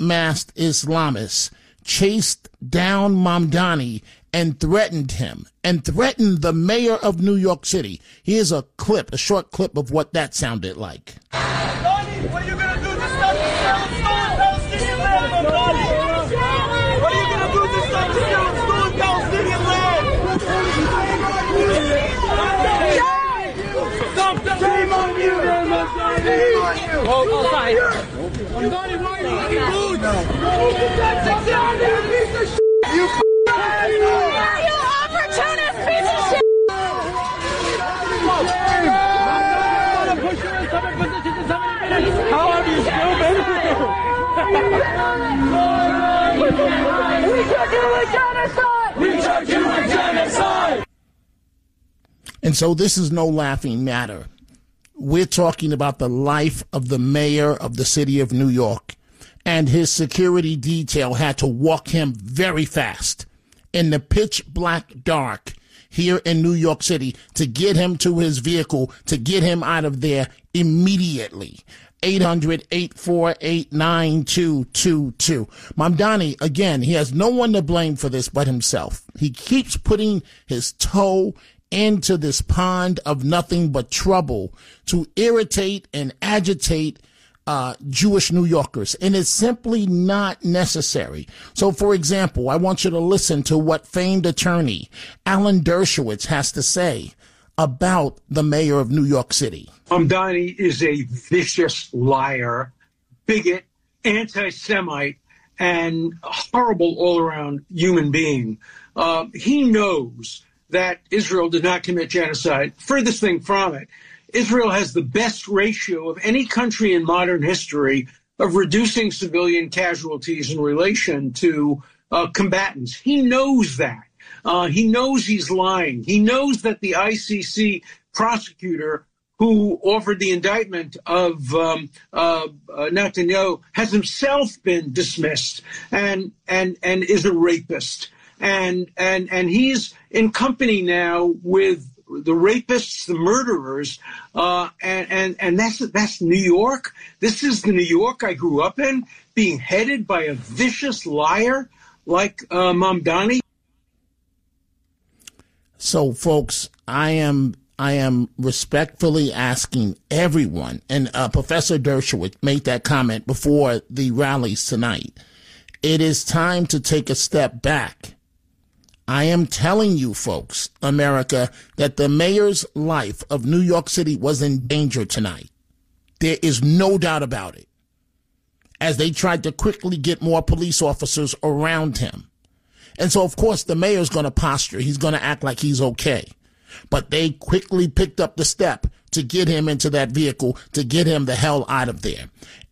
masked Islamists chased down Mamdani and threatened him and threatened the mayor of New York City. Here's a short clip of what that sounded like. Mamdani, what are you going to do this time to steal Palestinian land, Mamdani? What are you going to do this time to steal Palestinian land? Shame on you! Shame on you! Oh, sorry. Mamdani, why are you looking boots? You you opportunist piece of shit! How are you, stupid? We should do a genocide! We should do a genocide! And so this is no laughing matter. We're talking about the life of the mayor of the city of New York, and his security detail had to walk him very fast in the pitch black dark here in New York City to get him to his vehicle, to get him out of there immediately. 800-848-9222. Mamdani, again, he has no one to blame for this but himself. He keeps putting his toe into this pond of nothing but trouble to irritate and agitate Jewish New Yorkers, and it's simply not necessary. So, for example, I want you to listen to what famed attorney Alan Dershowitz has to say about the mayor of New York City. Mamdani is a vicious liar, bigot, anti-Semite, and a horrible all-around human being. He knows that Israel did not commit genocide. Furthest thing from it, Israel has the best ratio of any country in modern history of reducing civilian casualties in relation to combatants. He knows that. He knows he's lying. He knows that the ICC prosecutor who offered the indictment of Netanyahu has himself been dismissed and is a rapist. And he's in company now with the rapists, the murderers, and that's New York. This is the New York I grew up in, being headed by a vicious liar like Mamdani. So, folks, I am respectfully asking everyone, and Professor Dershowitz made that comment before the rallies tonight. It is time to take a step back. I am telling you, folks, America, that the mayor's life of New York City was in danger tonight. There is no doubt about it. As they tried to quickly get more police officers around him. And so, of course, the mayor's going to posture. He's going to act like he's okay. But they quickly picked up the step to get him into that vehicle, to get him the hell out of there.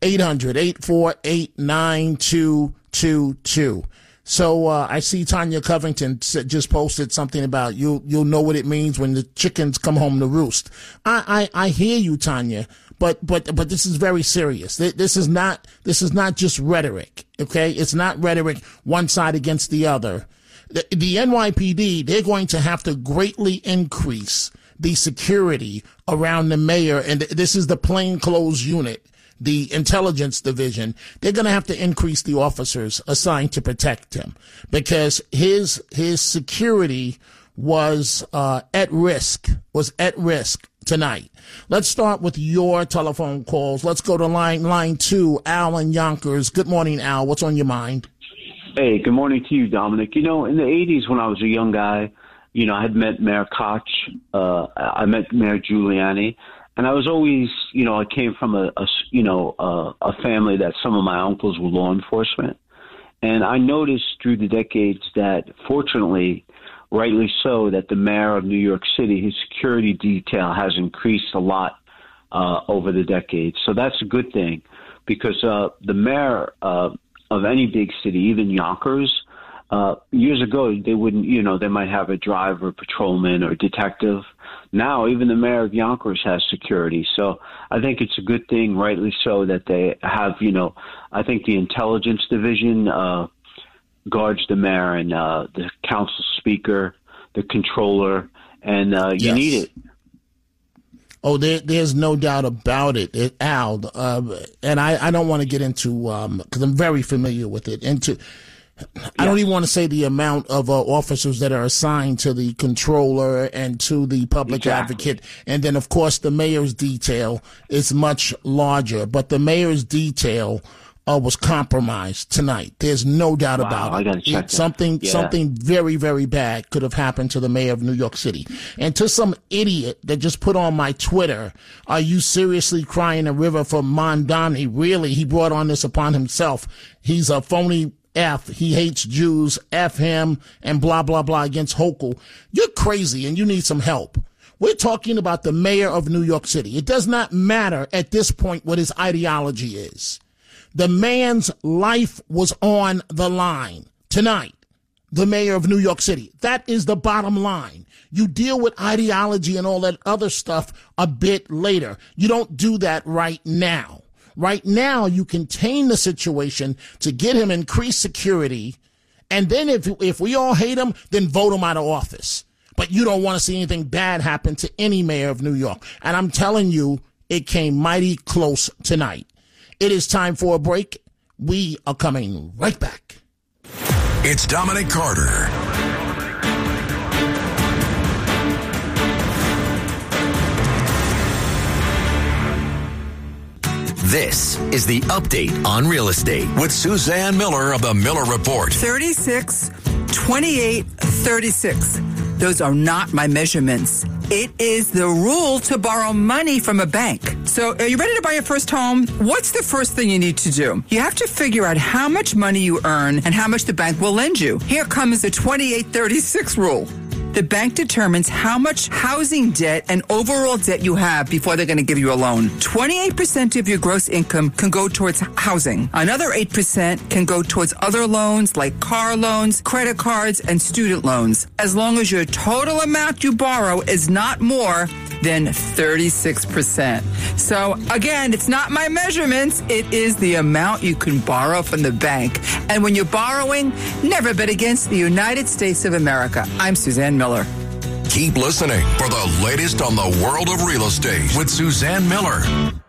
800-848-9222. So I see Tanya Covington just posted something about you'll know what it means when the chickens come home to roost. I hear you, Tanya, but this is very serious. This is not just rhetoric. Okay, it's not rhetoric. One side against the other. The NYPD, they're going to have to greatly increase the security around the mayor, and this is the plainclothes unit. The intelligence division, they're going to have to increase the officers assigned to protect him because his security was at risk tonight. Let's start with your telephone calls. Let's go to line 2, Al in Yonkers. Good morning, Al. What's on your mind? Hey, good morning to you, Dominic. You know, in the 80s when I was a young guy, you know, I had met Mayor Koch. I met Mayor Giuliani. And I was always, you know, I came from a family that some of my uncles were law enforcement. And I noticed through the decades that, fortunately, rightly so, that the mayor of New York City, his security detail has increased a lot over the decades. So that's a good thing because the mayor of any big city, even Yonkers, years ago, they wouldn't, you know, they might have a driver, patrolman, or detective. Now, even the mayor of Yonkers has security. So I think it's a good thing, rightly so, that they have, you know, I think the intelligence division guards the mayor and the council speaker, the controller, and you need it. Oh, there's no doubt about it, Al. And I don't want to get into, because I'm very familiar with it, I don't even want to say the amount of officers that are assigned to the controller and to the public advocate. And then, of course, the mayor's detail is much larger. But the mayor's detail was compromised tonight. There's no doubt about it. I gotta check something very, very bad could have happened to the mayor of New York City. And to some idiot that just put on my Twitter, are you seriously crying a river for Mamdani? Really? He brought on this upon himself. He's a phony F. He hates Jews. F him and blah, blah, blah against Hochul. You're crazy and you need some help. We're talking about the mayor of New York City. It does not matter at this point what his ideology is. The man's life was on the line tonight. The mayor of New York City. That is the bottom line. You deal with ideology and all that other stuff a bit later. You don't do that right now. Right now, you contain the situation to get him increased security. And then if we all hate him, then vote him out of office. But you don't want to see anything bad happen to any mayor of New York. And I'm telling you, it came mighty close tonight. It is time for a break. We are coming right back. It's Dominic Carter. This is the Update on Real Estate with Suzanne Miller of the Miller Report. 36, 28, 36. Those are not my measurements. It is the rule to borrow money from a bank. So are you ready to buy your first home? What's the first thing you need to do? You have to figure out how much money you earn and how much the bank will lend you. Here comes the 28-36 rule. The bank determines how much housing debt and overall debt you have before they're going to give you a loan. 28% of your gross income can go towards housing. Another 8% can go towards other loans like car loans, credit cards, and student loans, as long as your total amount you borrow is not more than 36%. So again, it's not my measurements. It is the amount you can borrow from the bank. And when you're borrowing, never bet against the United States of America. I'm Suzanne Miller. Keep listening for the latest on the world of real estate with Suzanne Miller.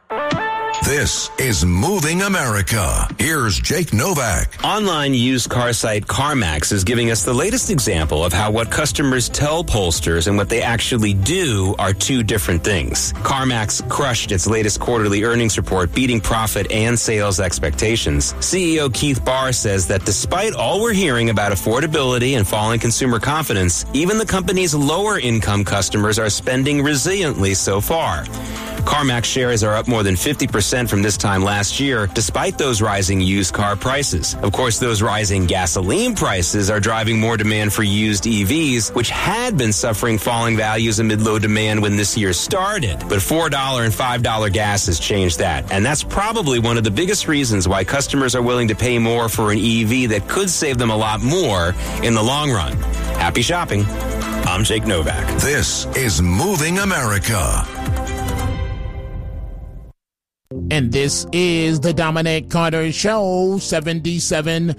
This is Moving America. Here's Jake Novak. Online used car site CarMax is giving us the latest example of how what customers tell pollsters and what they actually do are two different things. CarMax crushed its latest quarterly earnings report, beating profit and sales expectations. CEO Keith Barr says that despite all we're hearing about affordability and falling consumer confidence, even the company's lower income customers are spending resiliently so far. CarMax shares are up more than 50% from this time last year, despite those rising used car prices. Of course, those rising gasoline prices are driving more demand for used EVs, which had been suffering falling values amid low demand when this year started. But $4 and $5 gas has changed that. And that's probably one of the biggest reasons why customers are willing to pay more for an EV that could save them a lot more in the long run. Happy shopping. I'm Jake Novak. This is Moving America. And this is the Dominic Carter Show, 77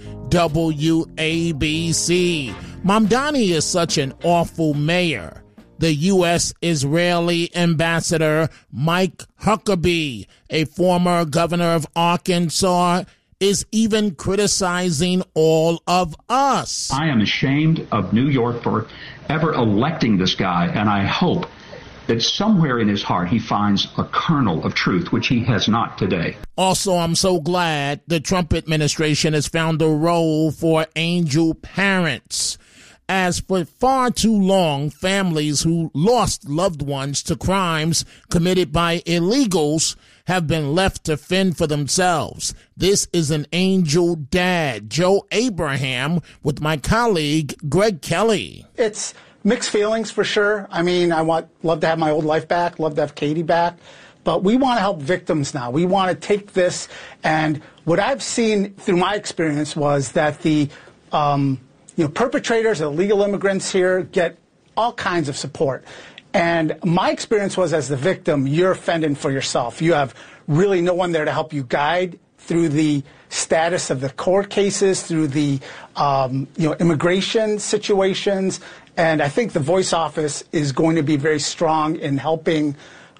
WABC. Mamdani is such an awful mayor. The U.S. Israeli ambassador Mike Huckabee, a former governor of Arkansas, is even criticizing all of us. I am ashamed of New York for ever electing this guy, and I hope that somewhere in his heart he finds a kernel of truth, which he has not today. Also, I'm so glad the Trump administration has found a role for angel parents. As for far too long, families who lost loved ones to crimes committed by illegals have been left to fend for themselves. This is an angel dad, Joe Abraham, with my colleague, Greg Kelly. It's mixed feelings for sure. I mean, love to have my old life back, love to have Katie back, but we want to help victims now. We want to take this, and what I've seen through my experience was that the perpetrators, illegal immigrants here, get all kinds of support. And my experience was, as the victim, you're fending for yourself. You have really no one there to help you guide through the status of the court cases, through the immigration situations. And I think the Voice Office is going to be very strong in helping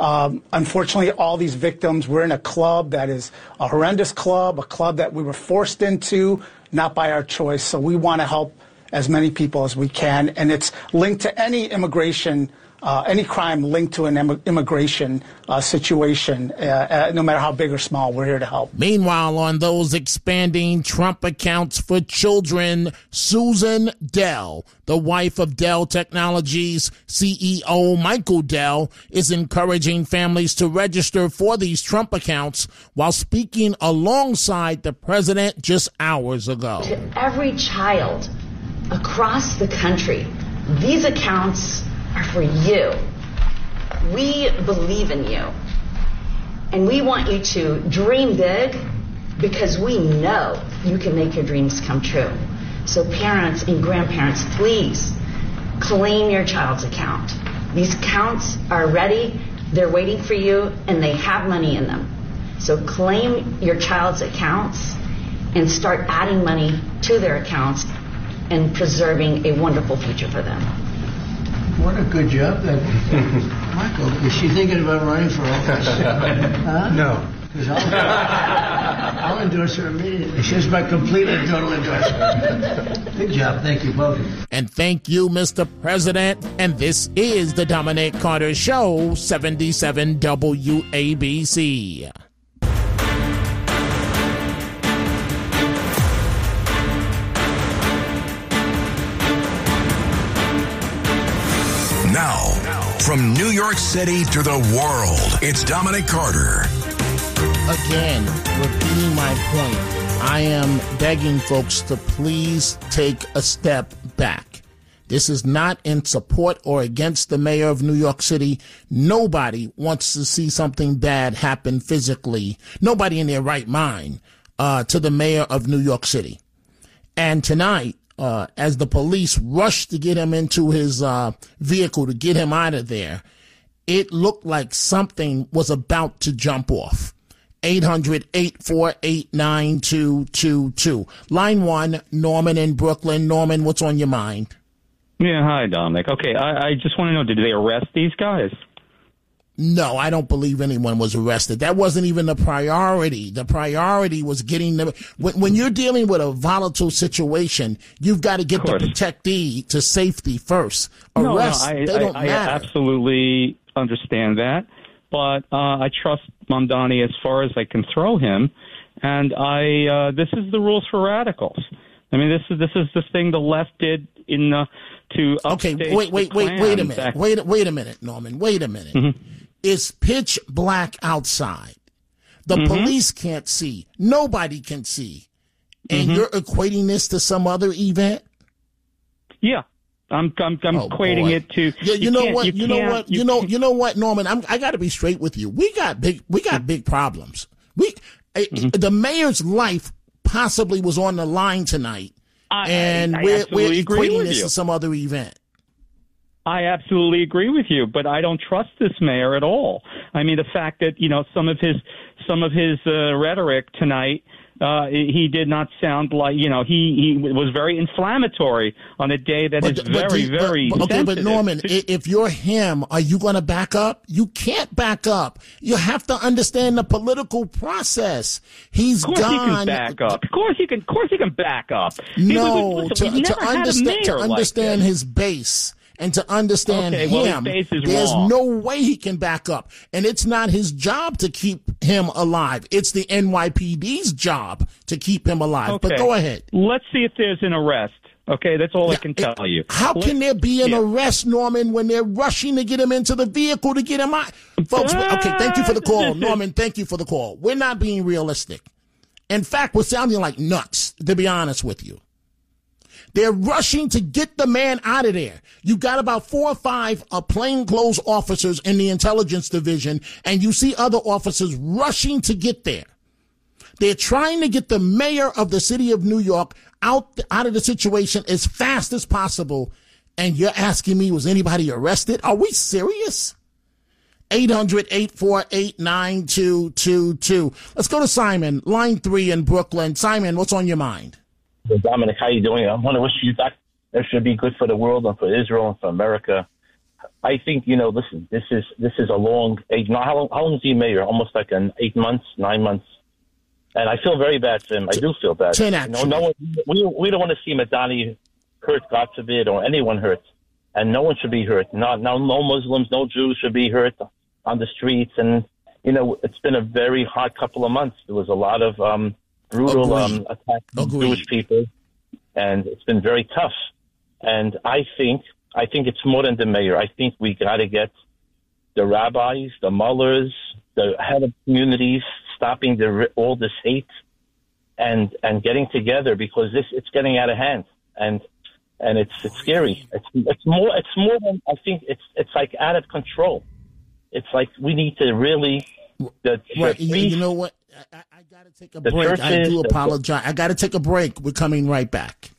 Unfortunately, all these victims were in a club that is a horrendous club, a club that we were forced into, not by our choice. So we want to help as many people as we can. And it's linked to any immigration, any crime linked to an immigration situation, no matter how big or small, we're here to help. Meanwhile, on those expanding Trump accounts for children, Susan Dell, the wife of Dell Technologies CEO Michael Dell, is encouraging families to register for these Trump accounts while speaking alongside the president just hours ago. To every child across the country, these accounts are for you. We believe in you. And we want you to dream big because we know you can make your dreams come true. So parents and grandparents, please claim your child's account. These accounts are ready, they're waiting for you, and they have money in them. So claim your child's accounts and start adding money to their accounts and preserving a wonderful future for them. What a good job that Michael, is she thinking about running for office? Huh? No. I'll endorse her immediately. She has my complete and total endorsement. Good job. Thank you both. And thank you, Mr. President. And this is the Dominic Carter Show, 77 WABC. Now, from New York City to the world, it's Dominic Carter. Again, repeating my point, I am begging folks to please take a step back. This is not in support or against the mayor of New York City. Nobody wants to see something bad happen physically. Nobody in their right mind to the mayor of New York City. And tonight, as the police rushed to get him into his vehicle to get him out of there, it looked like something was about to jump off. 800-848-9222. Line 1, Norman in Brooklyn. Norman, what's on your mind? Yeah, hi, Dominic. Okay, I just want to know, did they arrest these guys? No, I don't believe anyone was arrested. That wasn't even the priority. The priority was getting them. When you're dealing with a volatile situation, you've got to get the protectee to safety first. Arrests, they don't matter. I absolutely understand that, but I trust Mamdani as far as I can throw him, and this is the rules for radicals. I mean, this is this thing the left did in to upstage. Okay, wait a minute. Wait a minute, Norman. Wait a minute. Mm-hmm. It's pitch black outside. The police can't see. Nobody can see. And you're equating this to some other event? Yeah. I'm equating it to. Yeah, you know what, Norman? I got to be straight with you. We got big problems. The mayor's life possibly was on the line tonight, and we're equating this to some other event. I absolutely agree with you, but I don't trust this mayor at all. I mean, the fact that some of his rhetoric tonight, he did not sound like he was very inflammatory on a day that is very sensitive. Okay, but Norman, if you're him, are you going to back up? You can't back up. You have to understand the political process. He's gone. Of course he can back up. Of course he can back up. No, to understand his base. And to understand him, there's no way he can back up. And it's not his job to keep him alive. It's the NYPD's job to keep him alive. Okay. But go ahead. Let's see if there's an arrest. Okay, that's all I can tell you. How can there be an arrest, Norman, when they're rushing to get him into the vehicle to get him out? Folks, okay, thank you for the call. Norman, thank you for the call. We're not being realistic. In fact, we're sounding like nuts, to be honest with you. They're rushing to get the man out of there. You got about 4 or 5 plainclothes officers in the intelligence division, and you see other officers rushing to get there. They're trying to get the mayor of the city of New York out of the situation as fast as possible. And you're asking me, was anybody arrested? Are we serious? 800-848-9222. Let's go to Simon, line 3 in Brooklyn. Simon, what's on your mind? Dominic, how you doing? I want to wish you that it should be good for the world and for Israel and for America. I think, listen, this is a long age. How long is he mayor? Almost like 8 months, 9 months. And I feel very bad for him. I do feel bad. 10 actually. We don't want to see Madani hurt, God forbid, or anyone hurt. And no one should be hurt. No Muslims, no Jews should be hurt on the streets. And, it's been a very hard couple of months. There was a lot of brutal attacks on Jewish people. And it's been very tough. And I think it's more than the mayor. I think we got to get the rabbis, the mullahs, the head of communities stopping all this hate and getting together, because it's getting out of hand and it's scary. It's more than, I think it's like out of control. It's like we need to really. You know what? I got to take a break. I do apologize. I got to take a break. We're coming right back.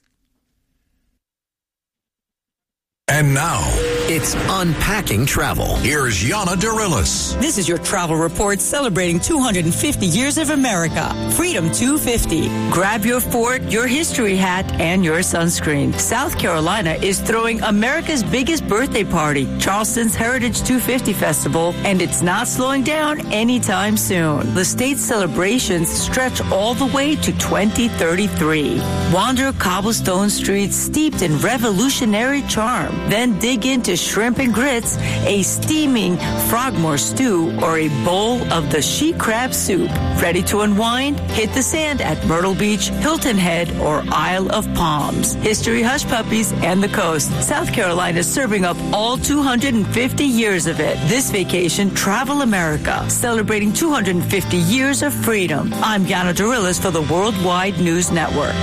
And now, it's Unpacking Travel. Here's Yana Dirilis. This is your travel report celebrating 250 years of America. Freedom 250. Grab your fort, your history hat, and your sunscreen. South Carolina is throwing America's biggest birthday party, Charleston's Heritage 250 Festival, and it's not slowing down anytime soon. The state's celebrations stretch all the way to 2033. Wander cobblestone streets steeped in revolutionary charm. Then dig into shrimp and grits, a steaming frogmore stew, or a bowl of the she crab soup. Ready to unwind? Hit the sand at Myrtle Beach, Hilton Head, or Isle of Palms. History hush puppies and the coast. South Carolina serving up all 250 years of it. This vacation, Travel America, celebrating 250 years of freedom. I'm Yana Dirilis for the Worldwide News Network.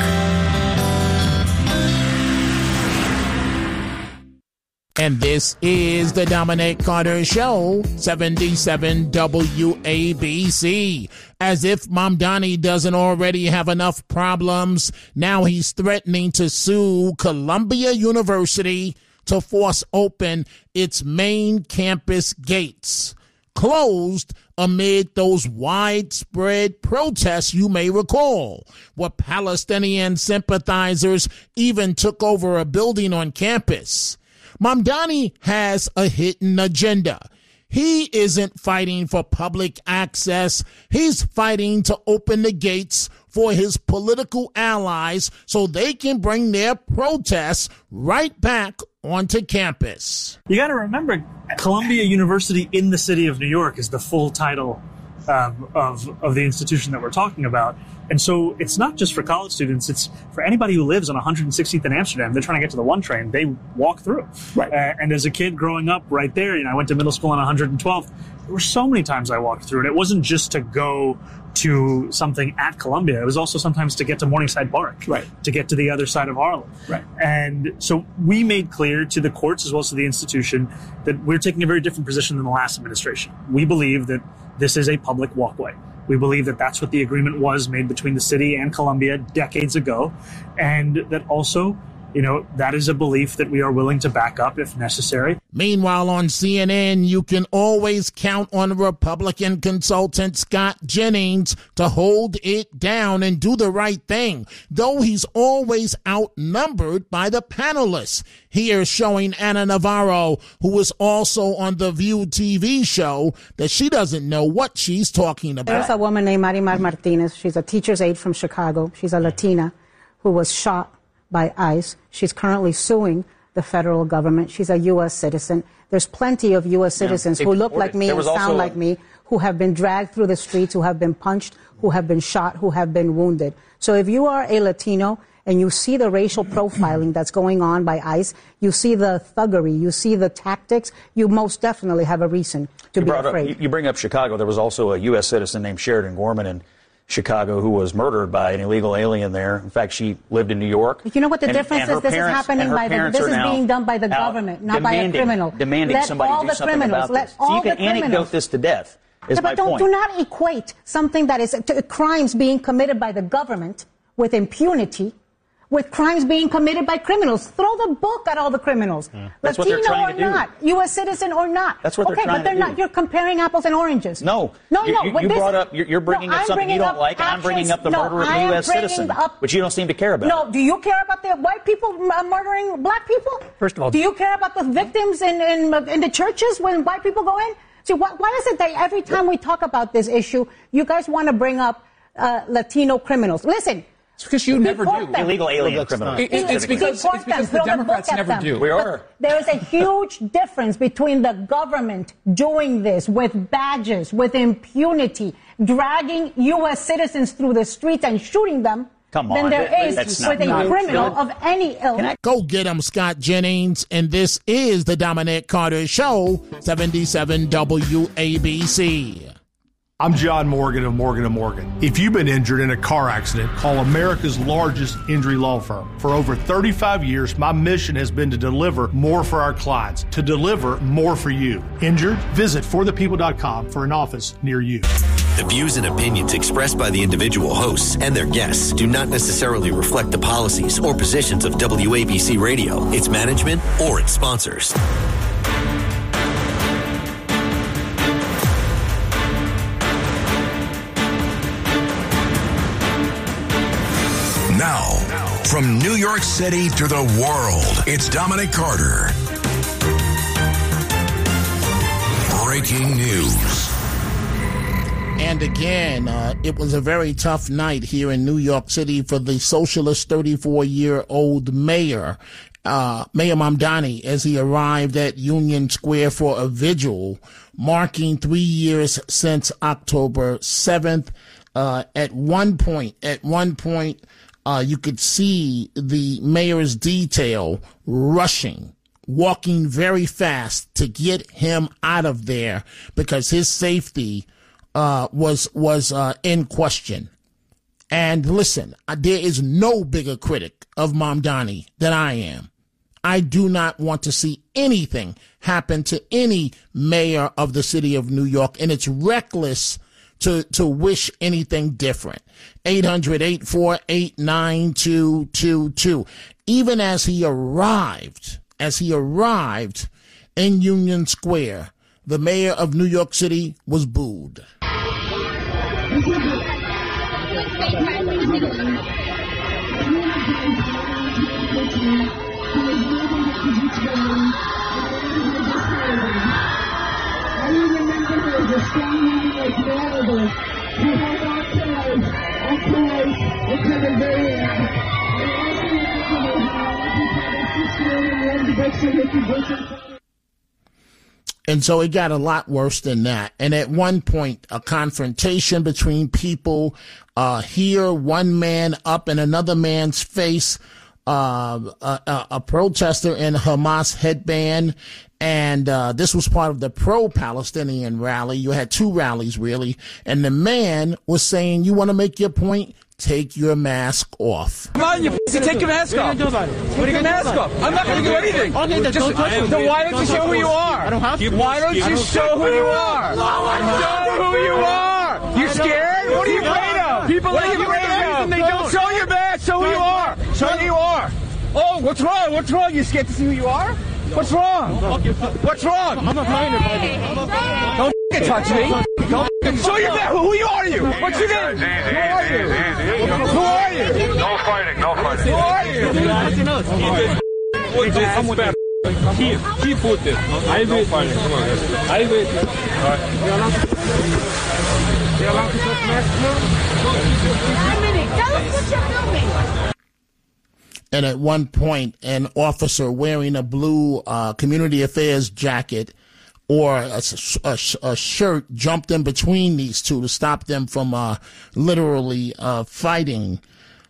And this is the Dominic Carter Show, 77 WABC. As if Mamdani doesn't already have enough problems, now he's threatening to sue Columbia University to force open its main campus gates, closed amid those widespread protests you may recall, where Palestinian sympathizers even took over a building on campus. Mamdani has a hidden agenda. He isn't fighting for public access. He's fighting to open the gates for his political allies so they can bring their protests right back onto campus. You got to remember, Columbia University in the city of New York is the full title of the institution that we're talking about. And so it's not just for college students, it's for anybody who lives on 116th in Amsterdam. They're trying to get to the 1 train. They walk through. Right. And as a kid growing up right there, I went to middle school on 112th. There were so many times I walked through. And it wasn't just to go to something at Columbia. It was also sometimes to get to Morningside Park. Right. To get to the other side of Harlem. Right. And so we made clear to the courts as well as to the institution that we're taking a very different position than the last administration. We believe that this is a public walkway. We believe that that's what the agreement was made between the city and Columbia decades ago. And that also, that is a belief that we are willing to back up if necessary. Meanwhile, on CNN, you can always count on Republican consultant Scott Jennings to hold it down and do the right thing, though he's always outnumbered by the panelists. Here showing Ana Navarro, who was also on the View TV show, that she doesn't know what she's talking about. There's a woman named Marimar Martinez. She's a teacher's aide from Chicago. She's a Latina who was shot by ICE. She's currently suing the federal government. She's a U.S. citizen. There's plenty of U.S. citizens who look like me and sound like me, who have been dragged through the streets, who have been punched, who have been shot, who have been wounded. So if you are a Latino and you see the racial profiling that's going on by ICE, you see the thuggery, you see the tactics, you most definitely have a reason to be afraid. You bring up Chicago. There was also a U.S. citizen named Sheridan Gorman in Chicago who was murdered by an illegal alien there. In fact, she lived in New York. But you know what the difference is? This is happening this is being done by the government, not by a criminal. Demanding somebody do something about this. So you can anecdote this to death, is my point. But do not equate something that is crimes being committed by the government with impunity, with crimes being committed by criminals. Throw the book at all the criminals. That's what they're Latino trying or to do. not, U.S. citizen or not. That's what they're trying but they're to not. do. You're comparing apples and oranges. No. You brought up, you're bringing up something you don't like, and I'm bringing up the murder of a U.S. citizen, which you don't seem to care about. No, do you care about the white people murdering black people? First of all, do you care about the victims in the churches when white people go in? See, why is it that every time we talk about this issue, you guys want to bring up Latino criminals? Listen. It's because you never do. Illegal alien criminals. It's because the Democrats never do. We are. There is a huge difference between the government doing this with badges, with impunity, dragging U.S. citizens through the streets and shooting them. Come on. Than there is with a criminal of any ilk. Go get him, Scott Jennings. And this is the Dominic Carter Show, 77 WABC. I'm John Morgan of Morgan & Morgan. If you've been injured in a car accident, call America's largest injury law firm. For over 35 years, my mission has been to deliver more for our clients, to deliver more for you. Injured? Visit forthepeople.com for an office near you. The views and opinions expressed by the individual hosts and their guests do not necessarily reflect the policies or positions of WABC Radio, its management, or its sponsors. Now, from New York City to the world, it's Dominic Carter. Breaking news. And again, it was a very tough night here in New York City for the socialist 34-year-old mayor, Mayor Mamdani, as he arrived at Union Square for a vigil marking 3 years since October 7th. At one point, you could see the mayor's detail rushing, walking very fast to get him out of there because his safety was in question. And listen, there is no bigger critic of Mamdani than I am. I do not want to see anything happen to any mayor of the city of New York, and it's reckless to wish anything different. 800-848-9222. Even as he arrived in Union Square, the mayor of New York City was booed. And so it got a lot worse than that. And at one point, a confrontation between people, here, one man up in another man's face, a protester in a Hamas headband. And this was part of the pro-Palestinian rally. You had two rallies, really. And the man was saying, you want to make your point? Take your mask off. Come on, you take your mask off. Take your mask off. I'm not going to do anything. Okay, then why don't you show who you are? I don't have to. Why don't you show who you are? Show who you are. You scared? What are you afraid of? People are you afraid of? They don't show your mask. Show who you are. Show who you are. Oh, what's wrong? What's wrong? You scared to see who you are? What's wrong? What's wrong? I'm not playing it. Don't touch me. Don't show your back. Who are you? What's your name? Who are you? Who are you? No fighting. No fighting. Who are you? Put this. He put this. I will. Fighting. Come on, guys. I will. All right. You're allowed to touch mask now? 1 minute. Tell us what you're filming. And at one point, an officer wearing a blue community affairs jacket or a shirt jumped in between these two to stop them from literally fighting.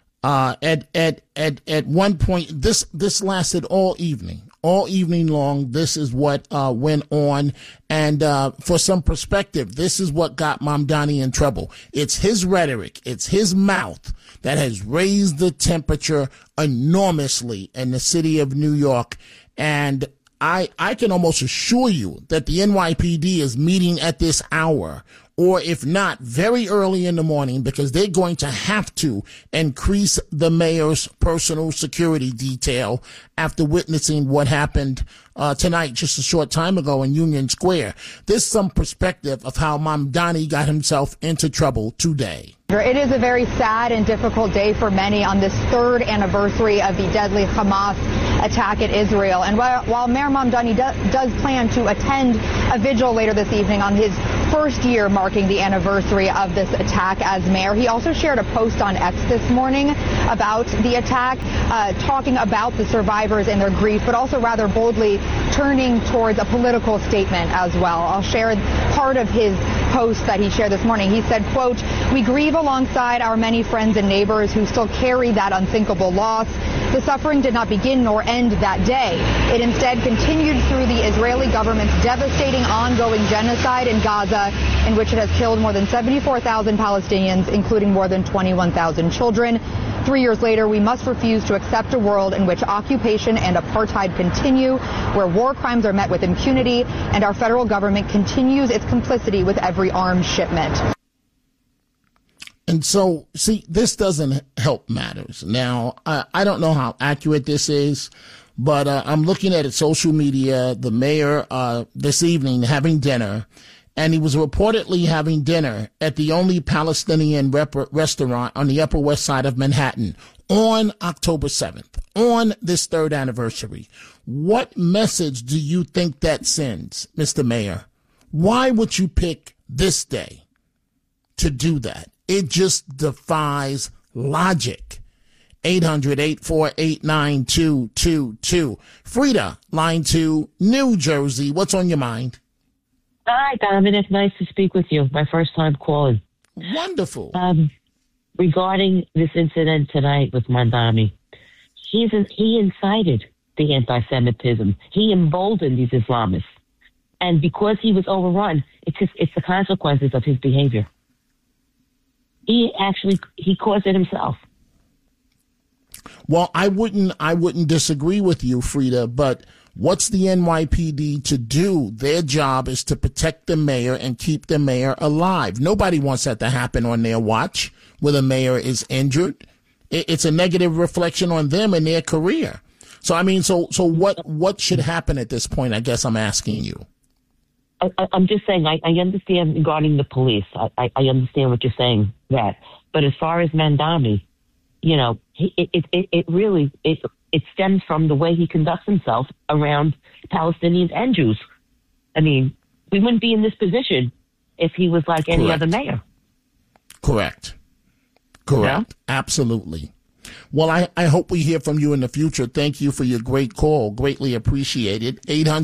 At one point, this lasted all evening long. This is what went on. And for some perspective, this is what got Mamdani in trouble. It's his rhetoric. It's his mouth that has raised the temperature enormously in the city of New York. And I can almost assure you that the NYPD is meeting at this hour or if not, very early in the morning, because they're going to have to increase the mayor's personal security detail after witnessing what happened tonight, just a short time ago in Union Square. There's some perspective of how Mamdani got himself into trouble today. It is a very sad and difficult day for many on this third anniversary of the deadly Hamas attack at Israel. And while Mayor Mamdani does plan to attend a vigil later this evening on his first year marking the anniversary of this attack as mayor, he also shared a post on X this morning about the attack, talking about the survivors and their grief, but also rather boldly turning towards a political statement as well. I'll share part of his post that he shared this morning. He said, quote, "We grieve alongside our many friends and neighbors who still carry that unthinkable loss. The suffering did not begin nor end that day. It instead continued through the Israeli government's devastating ongoing genocide in Gaza, in which it has killed more than 74,000 Palestinians, including more than 21,000 children. 3 years later, we must refuse to accept a world in which occupation and apartheid continue, where war crimes are met with impunity, and our federal government continues its complicity with every arms shipment." And so, see, this doesn't help matters. Now, I don't know how accurate this is, but I'm looking at it, social media, the mayor this evening having dinner, and he was reportedly having dinner at the only Palestinian restaurant on the Upper West Side of Manhattan on October 7th, on this third anniversary. What message do you think that sends, Mr. Mayor? Why would you pick this day to do that? It just defies logic. 800-848-9222. Frida, line 2, New Jersey. What's on your mind? Hi, Dominic. Nice to speak with you. My first time calling. Wonderful. Regarding this incident tonight with Mamdani, he incited the anti-Semitism. He emboldened these Islamists. And because he was overrun, it's the consequences of his behavior. He caused it himself. Well, I wouldn't disagree with you, Frida, but what's the NYPD to do? Their job is to protect the mayor and keep the mayor alive. Nobody wants that to happen on their watch where the mayor is injured. It's a negative reflection on them and their career. So, I mean, so what should happen at this point? I guess I'm asking you. I'm just saying, I understand regarding the police. I understand what you're saying, that. But as far as Mamdani, you know, it really stems from the way he conducts himself around Palestinians and Jews. I mean, we wouldn't be in this position if he was like any other mayor. Correct. Yeah? Absolutely. Well, I hope we hear from you in the future. Thank you for your great call. Greatly appreciated.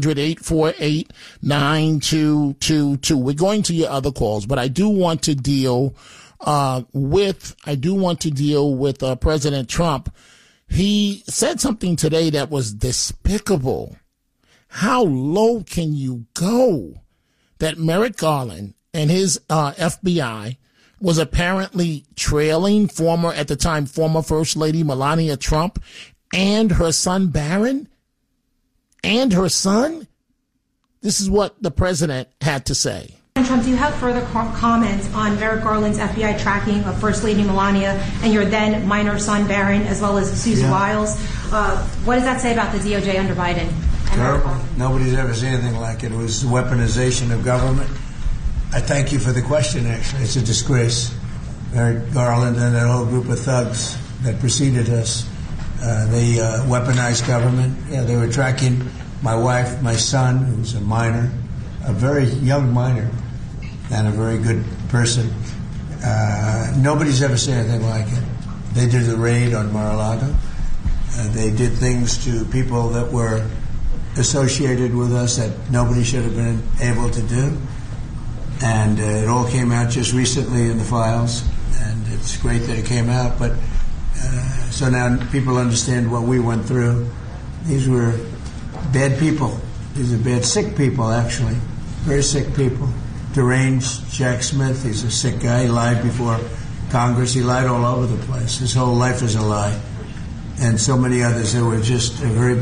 800-848-9222. We're going to your other calls, but I do want to deal with President Trump. He said something today that was despicable. How low can you go? That Merrick Garland and his FBI was apparently trailing former First Lady Melania Trump and her son Barron and her son. This is what the president had to say. Trump, do you have further comments on Merrick Garland's FBI tracking of First Lady Melania and your then minor son Barron, as well as Susan Wiles? What does that say about the DOJ under Biden? Terrible. Nobody's ever seen anything like it. It was weaponization of government. I thank you for the question, actually. It's a disgrace. Merrick Garland and that whole group of thugs that preceded us, they weaponized government. Yeah, they were tracking my wife, my son, who's a minor, a very young minor, and a very good person. Nobody's ever seen anything like it. They did the raid on Mar-a-Lago. They did things to people that were associated with us that nobody should have been able to do. And it all came out just recently in the files, and it's great that it came out. But so now people understand what we went through. These were bad people. These are bad, sick people, actually. Very sick people. Deranged Jack Smith, he's a sick guy. He lied before Congress. He lied all over the place. His whole life is a lie. And so many others. They were just it's a very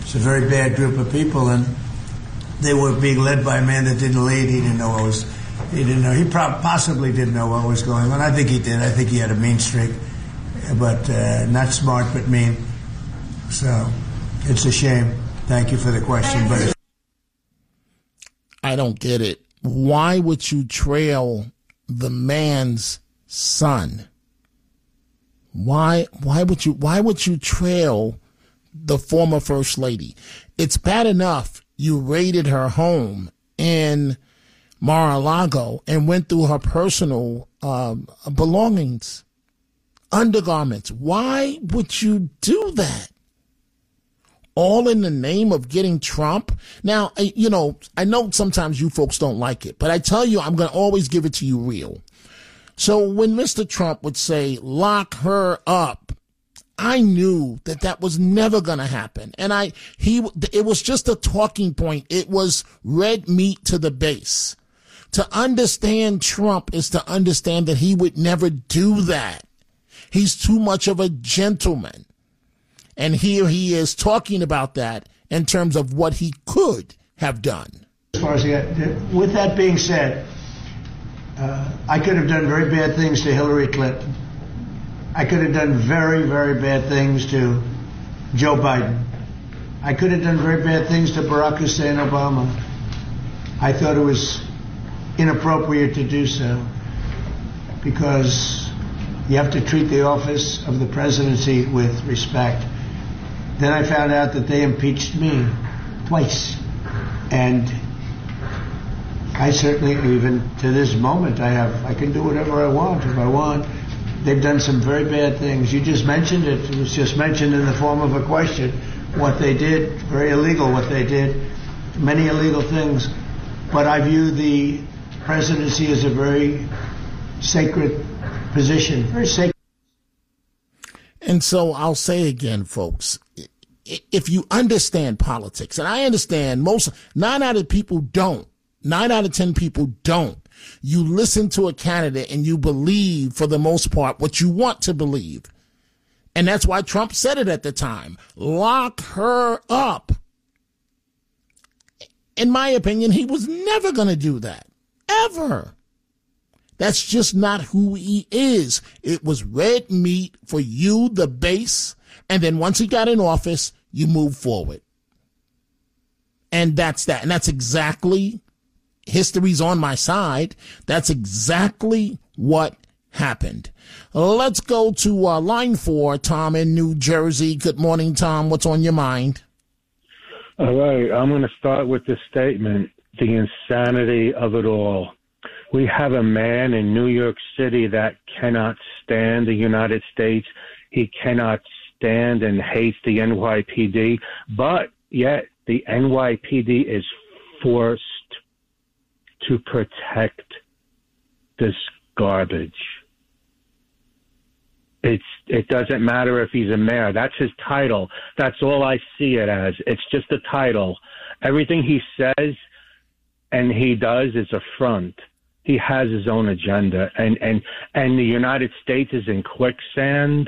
bad group of people. And they were being led by a man that didn't lead. He didn't know what was He didn't know. He possibly didn't know what was going on. I think he did. I think he had a mean streak, but not smart, but mean. So it's a shame. Thank you for the question, but I don't get it. Why would you trail the man's son? Why would you trail the former first lady? It's bad enough you raided her home in Mar-a-Lago and went through her personal belongings, undergarments. Why would you do that? All in the name of getting Trump? Now, I know sometimes you folks don't like it, but I tell you, I'm going to always give it to you real. So when Mr. Trump would say, lock her up, I knew that was never going to happen. And it was just a talking point. It was red meat to the base. To understand Trump is to understand that he would never do that. He's too much of a gentleman. And here he is talking about that in terms of what he could have done. As far as with that being said, I could have done very bad things to Hillary Clinton. I could have done very, very bad things to Joe Biden. I could have done very bad things to Barack Hussein Obama. I thought it was inappropriate to do so because you have to treat the office of the presidency with respect. Then I found out that they impeached me twice. And I certainly, even to this moment, I can do whatever I want if I want. They've done some very bad things. You just mentioned it. It was just mentioned in the form of a question. What they did, very illegal what they did, many illegal things. But I view the presidency as a very sacred position, very sacred. And so I'll say again, folks, if you understand politics, and I understand 9 out of people don't, 9 out of 10 people don't. You listen to a candidate and you believe, for the most part, what you want to believe. And that's why Trump said it at the time. Lock her up. In my opinion, he was never going to do that. Ever. That's just not who he is. It was red meat for you, the base. And then once he got in office, you move forward. And that's that. And that's exactly, history's on my side. That's exactly what happened. Let's go to line 4, Tom in New Jersey. Good morning, Tom. What's on your mind? All right. I'm going to start with this statement, the insanity of it all. We have a man in New York City that cannot stand the United States. He cannot stand and hates the NYPD, but yet the NYPD is forced to protect this garbage. It doesn't matter if he's a mayor. That's his title. That's all I see it as. It's just a title. Everything he says and he does is a front. He has his own agenda, and the United States is in quicksand,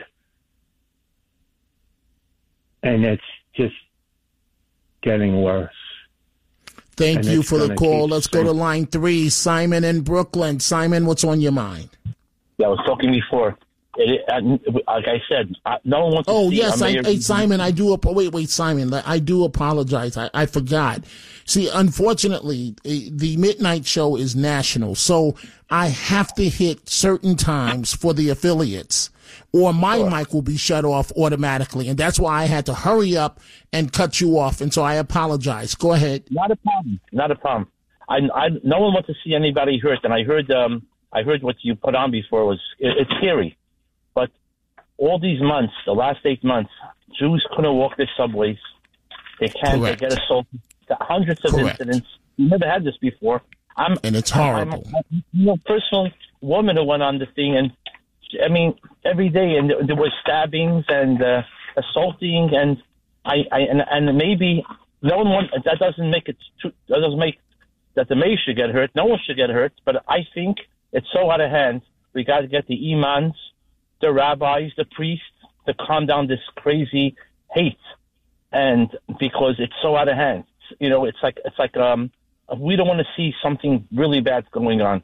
and it's just getting worse. Thank you for the call. Let's go to line 3, Simon in Brooklyn. Simon, what's on your mind? Yeah, I was talking before. Like I said, no one wants to see. Oh, yes, Simon, I do. Wait, Simon, I do apologize. I forgot. See, unfortunately, the midnight show is national, so I have to hit certain times for the affiliates, or my mic will be shut off automatically, and that's why I had to hurry up and cut you off, and so I apologize. Go ahead. Not a problem. No one wants to see anybody hurt, and I heard what you put on before it's scary. But all these months, the last 8 months, Jews couldn't walk their subways. They can't. Correct. They get assaulted. Hundreds of Correct. Incidents. We never had this before. And it's horrible. I'm a personal woman who went on the thing, and I mean every day, and there was stabbings and assaulting, and and maybe no one that doesn't make it. That doesn't make that the mayor should get hurt. No one should get hurt. But I think it's so out of hand. We got to get the imams, the rabbis, the priests to calm down this crazy hate, and because it's so out of hand. You know, it's like we don't want to see something really bad going on.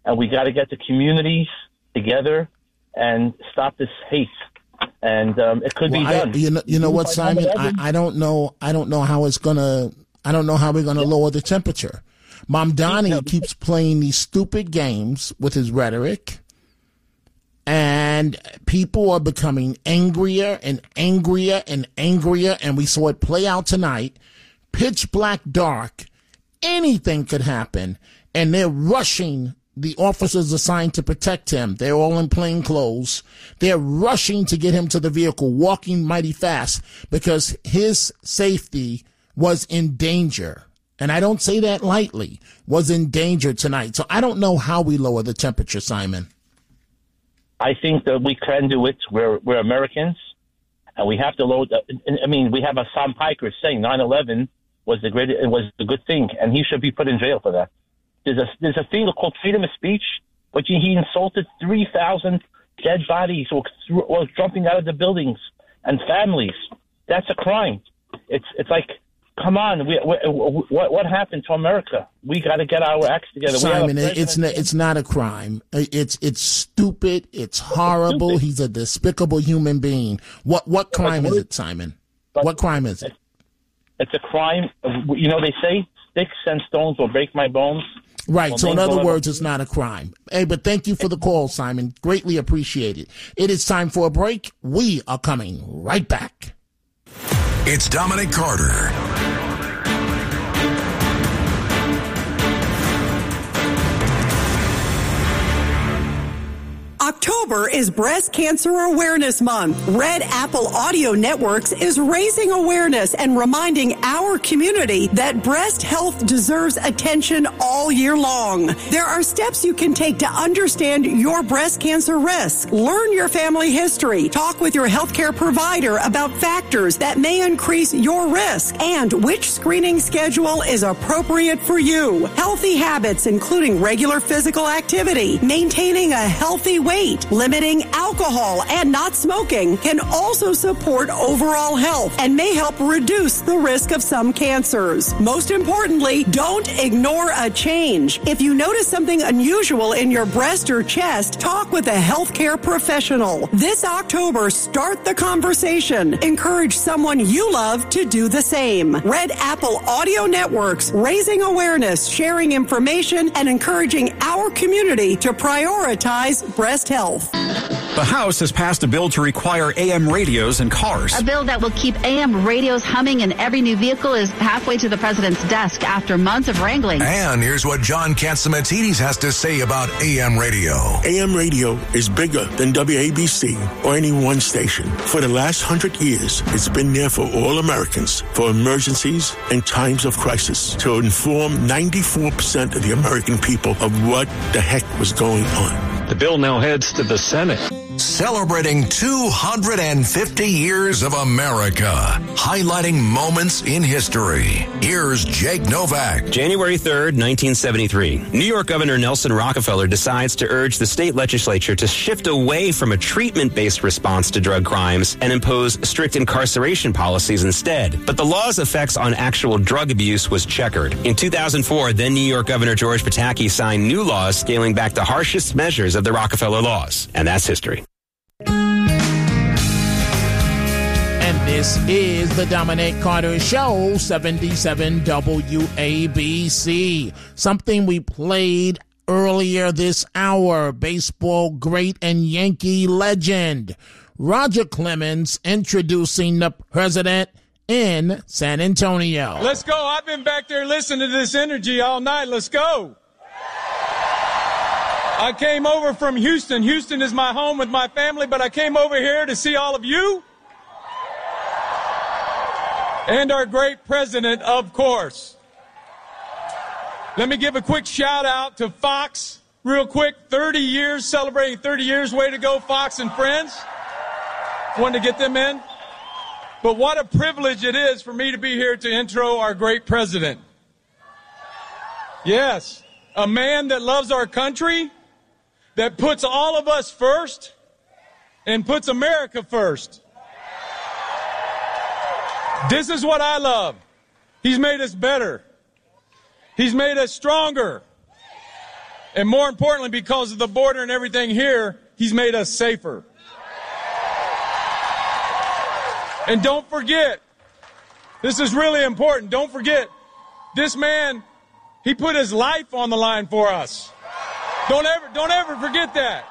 and we got to get the communities together and stop this hate. And it could be done. You know what, Simon? I don't know how it's gonna. I don't know how we're gonna lower the temperature. Mamdani keeps playing these stupid games with his rhetoric, and people are becoming angrier and angrier and angrier. And we saw it play out tonight. Pitch black dark. Anything could happen, and they're rushing. The officers assigned to protect him, they're all in plain clothes. They're rushing to get him to the vehicle, walking mighty fast, because his safety was in danger. And I don't say that lightly, was in danger tonight. So I don't know how we lower the temperature, Simon. I think that we can do it. We're Americans, and we have to lower. I mean, we have a Sam Piker saying 9/11 was the good thing, and he should be put in jail for that. There's a thing called freedom of speech, but he insulted 3,000 dead bodies or jumping out of the buildings and families. That's a crime. It's like, come on, what happened to America? We got to get our acts together. Simon, it's not a crime. It's stupid. It's horrible. He's a despicable human being. What crime is it, Simon? What crime is it? It's a crime. You know, they say sticks and stones will break my bones. Right. So in other words, it's not a crime. Hey, but thank you for the call, Simon. Greatly appreciated. It is time for a break. We are coming right back. It's Dominic Carter. October is Breast Cancer Awareness Month. Red Apple Audio Networks is raising awareness and reminding our community that breast health deserves attention all year long. There are steps you can take to understand your breast cancer risk. Learn your family history. Talk with your healthcare provider about factors that may increase your risk and which screening schedule is appropriate for you. Healthy habits, including regular physical activity, maintaining a healthy weight, limiting alcohol, and not smoking can also support overall health and may help reduce the risk of some cancers. Most importantly, don't ignore a change. If you notice something unusual in your breast or chest, talk with a healthcare professional. This October, start the conversation. Encourage someone you love to do the same. Red Apple Audio Networks, raising awareness, sharing information, and encouraging our community to prioritize breast health. The House has passed a bill to require AM radios in cars. A bill that will keep AM radios humming in every new vehicle is halfway to the president's desk after months of wrangling. And here's what John Catsimatidis has to say about AM radio. AM radio is bigger than WABC or any one station. For the last 100 years, it's been there for all Americans, for emergencies and times of crisis, to inform 94% of the American people of what the heck was going on. The bill now heads to the Senate. Celebrating 250 years of America, highlighting moments in history. Here's Jake Novak. January 3rd, 1973. New York Governor Nelson Rockefeller decides to urge the state legislature to shift away from a treatment-based response to drug crimes and impose strict incarceration policies instead. But the law's effects on actual drug abuse was checkered. In 2004, then New York Governor George Pataki signed new laws scaling back the harshest measures of the Rockefeller laws. And that's history. And this is the Dominic Carter Show, 77 WABC. Something we played earlier this hour. Baseball great and Yankee legend Roger Clemens introducing the president in San Antonio. Let's go. I've been back there listening to this energy all night. Let's go. I came over from Houston. Houston is my home with my family, but I came over here to see all of you and our great president, of course. Let me give a quick shout out to Fox real quick. 30 years, celebrating 30 years. Way to go, Fox and friends. Wanted to get them in. But what a privilege it is for me to be here to intro our great president. Yes, a man that loves our country, that puts all of us first and puts America first. This is what I love. He's made us better. He's made us stronger. And more importantly, because of the border and everything here, he's made us safer. And don't forget, this is really important. Don't forget, this man, he put his life on the line for us. Don't ever forget that.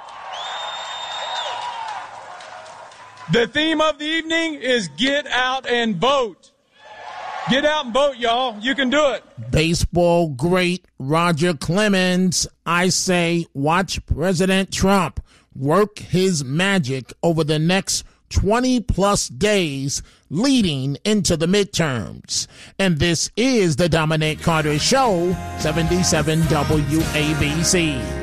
The theme of the evening is get out and vote. Get out and vote, y'all. You can do it. Baseball great Roger Clemens. I say watch President Trump work his magic over the next 20-plus days leading into the midterms. And this is the Dominic Carter Show, 77 WABC.